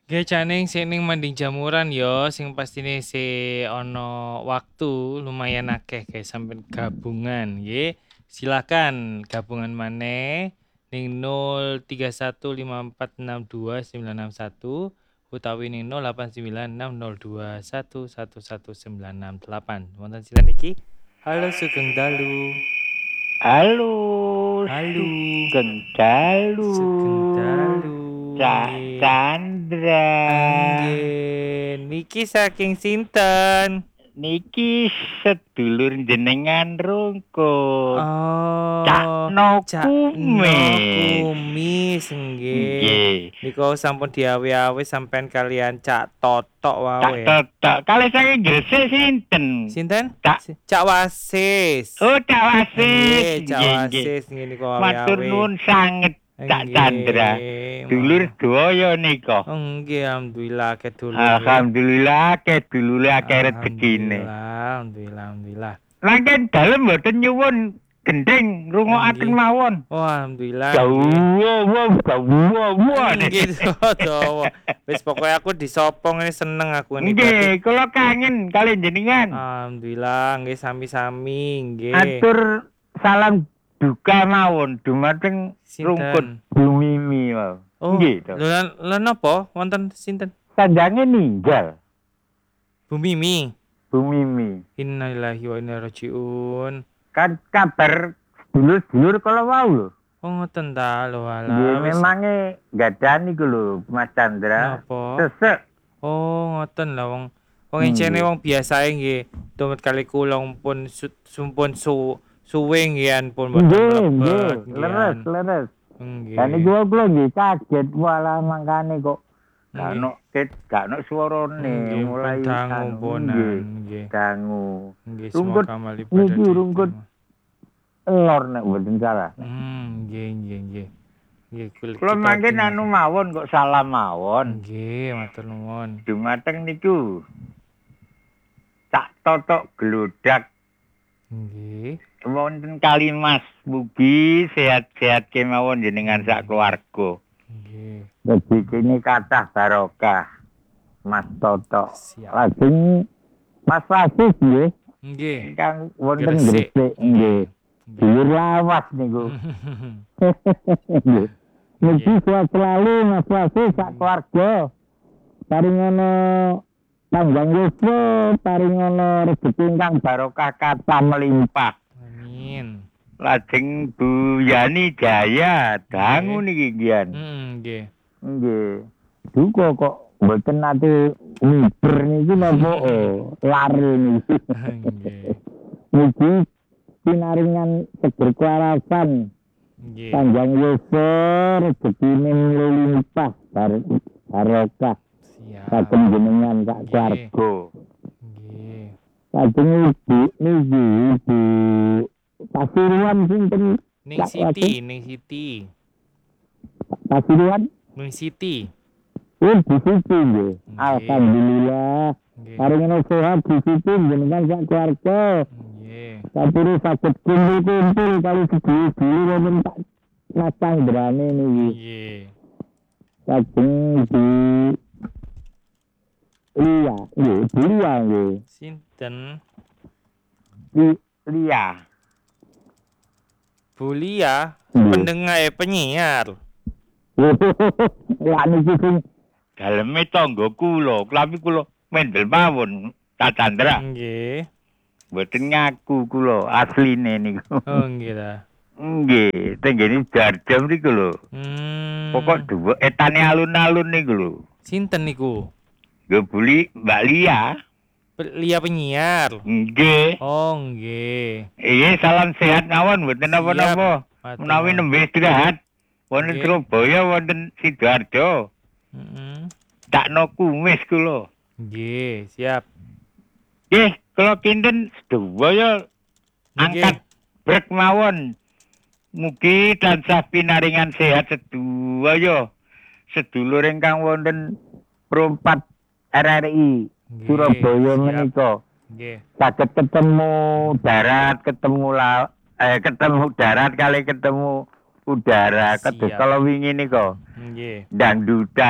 Nggih caning sing ning Manding Jamuran ya sing pastine ono waktu lumayan akeh guys sampean gabungan nggih. Silakan gabungan maneh ning 0315462961 utawi ning 089602111968. Wonten silan iki. Halo Sugeng Dalu. Halo, Halo Sugeng Dalu. Sugeng Dalu Cak nggih. Chandra. Nggih, niki saking sinten? Niki sedulur jenengan rungkut. Cak Oh, Cak No Nokumis. Kumis nggih. Nggih. Niku sampun diawi-awi sampean kalian Cak Totok Cak wae. Totok. Kali saya Gresik sinten? Sinten? Cak. Cak Wasis. Oh, Cak Wasis. Nggih, Cak Nggih, nggih. Wasis nggih niku Matur awi-awi. nuwun sanget Cak Chandra. Nggih, Dulur sedaya nika. nggih alhamdulillah akeh dulur nggih. Alhamdulillah akeh dulure akeh rezekine. Alhamdulillah. Langken dalem mboten nyuwun gending rungokaken Nggih. mawon. Oh, alhamdulillah nggih. Dawa. Nggih dawa. Wis pokoke aku disopong ini seneng aku ini berarti. Nggih, kula kangen kali jenengan. Alhamdulillah nggih sami-sami nggih. Atur salam duka mawon dumateng rungkut Sinten? Bu Mimi wae. Oh, Nggih to. lha napa wonten sinten? Sanjange ninggal Bu Mimi. Bu Mimi. Innalillahi wa inna ilaihi rajiun. Kan kabar dulur-dulur kala wau lho. Oh ngoten ta lho Nggih, alah wis. memange gadan iku lho Mas Chandra. Napa? Sesek. Oh ngoten lah wong encene wong biasae nggih. Tumut kali kula pun sumpun suwe nggih pun mboten mlebet Leres. Nggih. Dan iku kula nggih kaget walah mangkane kok gak ono suarane mulai dangu ponan nggih. Dangu. Nggih Rungkut semoga malipada niki rungkut elor nek mboten salah. Nggih. Nggih Kula mangken anu mawon kok salam mawon. Nggih, matur nuwun. Dumateng niku Cak Totok Glodak. Nggih. Wonten Kalimas, mugi sehat-sehat kemawon jenengan sak keluarga. Nggih. Rezekine kathah barokah. Mas Totok. Siap. Lajeng Mas Wasis nggih. Nggih. Kang wonten Gresik. Gresik nggih. Dulur lawas niku. Nggih. Mugi sehat selalu Mas Wasis sak keluarga. Paringono panjang umur, paringono rezeki ingkang barokah kathah melimpah. Amin. Lajeng Bu Yani Jaya dangu niki ngian. Nggih. Nggih. Duka kok mboten nate miber niki napa lare niki. Nggih. Mugi pinaringan seger kewarasan. Nggih. Panjang umur, rezekine melimpah barokah. Siap. Kagem jenengan sak keluarga. Nggih. Lajeng ibu niki ibu Pasuruan sinten? Ning Siti. Pasuruan? Ning Siti. Di situ nggih. Alhamdulillah. Nggih. Paringono sehat di situ jenengan sak keluarga. Nggih. Sapire saged kumpul-kumpul kali sedulur-sedulur wonten Mas Chandra-ne niki. Nggih. Lajeng di Lia, nggih. Sinten? Lia. Bu Lia, penyiar. Lah niki sing daleme tangga kula, tapi kula mendel mawon Cak Chandra. Nggih. Mboten ngaku kula asline niku. Oh nggih ta. Nggih, tenggene Jarjam niku lho. Pokok duwe etane alun-alun niku lho. Sinten niku? Nggih buli Mbak Lia. Lia penyiar. Nggih. Oh nggih. Iya salam sehat mawon mboten napa-napa. Menawi nembe istirahat wonten Surabaya wonten Sidoarjo. Tak no kumis kula. Nggih, siap. Nggih, kula kinten sedaya angkat brek mawon. Mugi tansah pinaringan sehat sedaya sedulur ingkang wonten perumpat RRI Surabaya menika. Nggih. Saged ketemu darat, ketemu darat kali ketemu udara. Kados kalau wingi nika. Nggih. Dangdutan.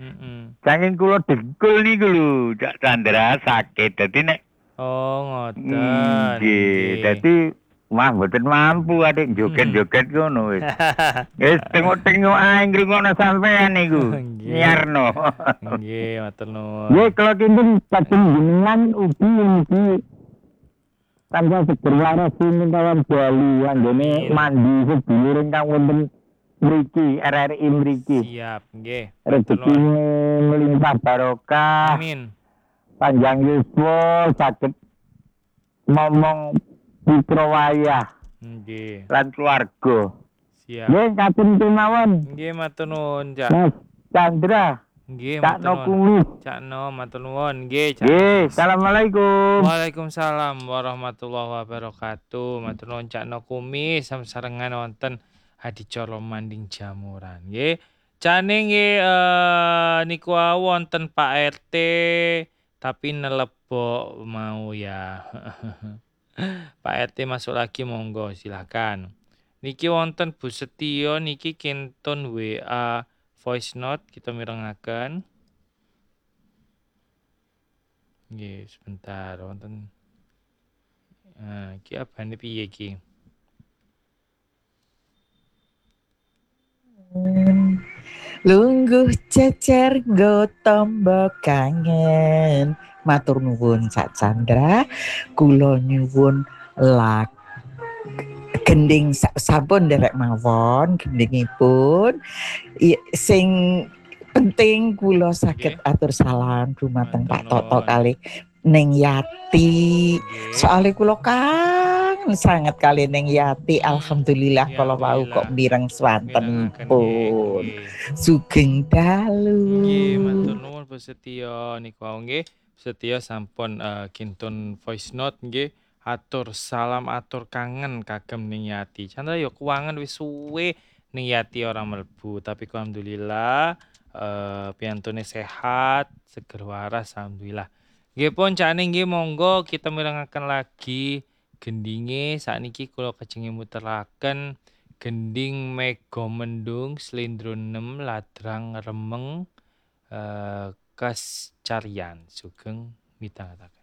Saking kula dengkul niku lho, Cak Chandra sakit. Dadi nek Oh, ngoten. nggih, dadi mboten mampu atik joget-joget ngono wis. Wis tengok-tengok ae ngrungokno sampean niku. Nyiarno. Nggih, matur nuwun. Nggih, kula kinten saking jenengan ugi tanpa seger waras mintawan Bali anggone mandi sedulur ingkang wonten mriki RRI mriki. Siap, nggih. Rezeki melimpah barokah. Amin. Panjang yuswa saged momong putra wayah. Nggih. Lan keluarga. Siap. Nggih, katun kemawon. Nggih, matur nuwun, Cak. Mas Chandra. Nggih, Cak matur nuwun. Kumis. Cak No, matur nuwun. Nggih, Cak. Nggih, assalamualaikum. Waalaikumsalam warahmatullahi wabarakatuh. Matur nuwun Cak No Kumis samsarengan wonten adicara Manding Jamuran. Nggih. Jane nggih niku wonten Pak RT tapi nelebok mau ya. Pak RT masuk lagi monggo silakan. Niki wonten Bu Setio niki kinton WA voice note kita mirengaken. Nggih, sebentar wonten. Iki abane piye iki? Lungguh cecer nggo tombo kangen. Matur nuwun Cak Chandra, kula nyuwun gending sampun nderek mawon gendingipun. Sing penting kula saged atur salam dumateng Pak Toto kalih Neng Yati. Soalnya kula kangen sangat kali Neng Yati. Alhamdulillah kalau wau kok mireng swantenipun. Sugeng dalu. Nggih, matur nuwun Bu Setio niku nggih. Setio sampun kintun voice note nggih. Atur salam atur kangen kagem Neng Yati. Chandra yo kuwangen wis suwe Neng Yati ora mlebu, tapi alhamdulillah piyantune sehat, seger waras alhamdulillah. Nggih pun cakne nggih monggo kita mirengaken lagi gendinge sakniki kula kejenge muteraken gending Mega Mendung Slendro 6 Ladrang Remeng Kas Carian sugeng mitangetaken.